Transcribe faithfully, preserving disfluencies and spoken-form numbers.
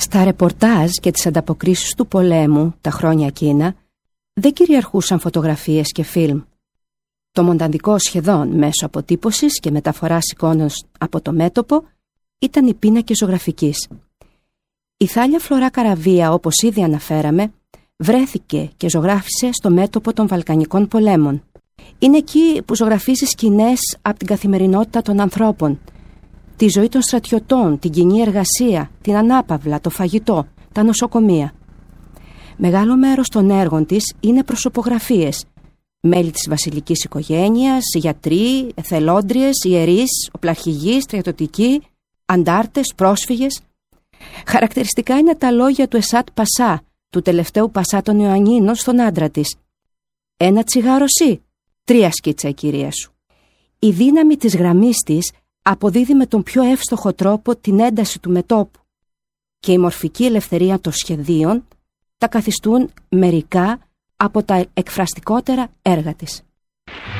Στα ρεπορτάζ και τις ανταποκρίσεις του πολέμου τα χρόνια εκείνα δεν κυριαρχούσαν φωτογραφίες και φιλμ. Το μονταντικό σχεδόν μέσω αποτύπωσης και μεταφοράς εικόνων από το μέτωπο ήταν οι πίνακες ζωγραφικής. Η Θάλια Φλωρά Καραβία, όπως ήδη αναφέραμε, βρέθηκε και ζωγράφισε στο μέτωπο των Βαλκανικών πολέμων. Είναι εκεί που ζωγραφίζει σκηνές από την καθημερινότητα των ανθρώπων, τη ζωή των στρατιωτών, την κοινή εργασία, την ανάπαυλα, το φαγητό, τα νοσοκομεία. Μεγάλο μέρος των έργων της είναι προσωπογραφίες. Μέλη της βασιλικής οικογένειας, γιατροί, εθελόντριες, ιερείς, οπλαρχηγοί, στρατιωτικοί, αντάρτες, πρόσφυγες. Χαρακτηριστικά είναι τα λόγια του Εσάτ Πασά, του τελευταίου Πασά των Ιωαννίνων, στον άντρα της. «Ένα τσιγάρο σύ, τρία σκίτσα η κυρία σου». Η δύναμη της γραμμής της αποδίδει με τον πιο εύστοχο τρόπο την ένταση του μετώπου και η μορφική ελευθερία των σχεδίων τα καθιστούν μερικά από τα εκφραστικότερα έργα της.